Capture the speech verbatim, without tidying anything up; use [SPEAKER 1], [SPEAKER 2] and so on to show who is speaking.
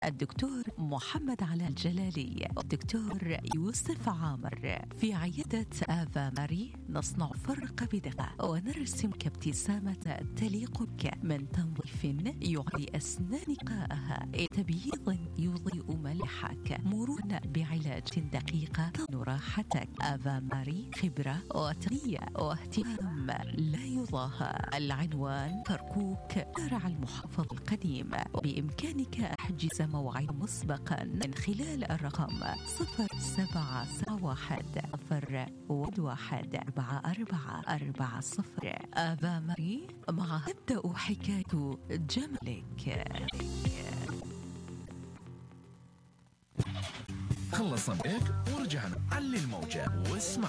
[SPEAKER 1] الدكتور محمد علاء الجلالي والدكتور يوسف عامر. في عيادة آفا ماري نصنع فرق بدقة ونرسمك ابتسامة تليق بك، من تنظيف يعطي أسنانك آها، تبييض يضيء ملحك، مرونة بعلاج دقيقة تضمن راحتك. آفا ماري خبرة وتقنية واهتمام لا يضاهى. العنوان كركوك، شارع المحافظ القديم. بإمكانك حجز موعد مسبقا من خلال الرقم صفر سبعة سبعة واحد صفر واحد واحد أربعة أربعة أربعة صفر. آفا ماري، مع تبدأ حكاية جمالك.
[SPEAKER 2] خلص بريك ورجعنا علي الموجة واسمع